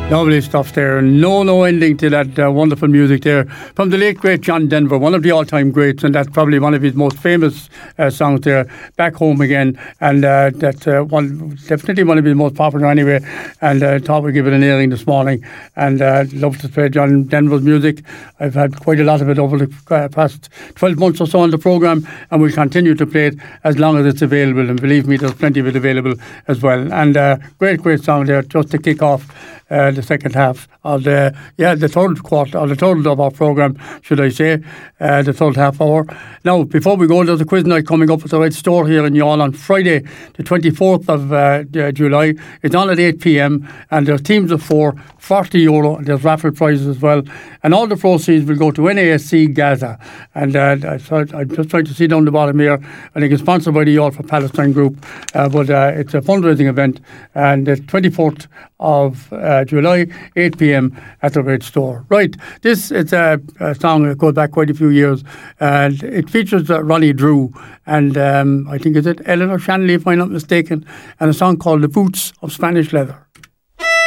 Lovely stuff there. No ending to that wonderful music there from the late great John Denver, one of the all-time greats, and that's probably one of his most famous songs there, Back Home Again, and that's definitely one of his most popular anyway, and thought we'd give it an airing this morning, and love to play John Denver's music. I've had quite a lot of it over the past 12 months or so on the programme, and we'll continue to play it as long as it's available, and believe me, there's plenty of it available as well. And great song there just to kick off the second half of the third quarter, or the total of our programme, should I say, the third half hour. Now, before we go, there's a quiz night coming up at the Red Store here in Youghal on Friday, the 24th of July. It's on at 8 p.m, and there's teams of €4, €40, and there's raffle prizes as well. And all the proceeds will go to NASC Gaza. And I'm just trying to see down the bottom here. I think it's sponsored by the Youghal for Palestine group, but it's a fundraising event, and the 24th of July, 8 p.m. at the Red Store. Right, it's a song that goes back quite a few years, and it features Ronnie Drew, and I think it's Eleanor Shanley, if I'm not mistaken, and a song called The Boots of Spanish Leather.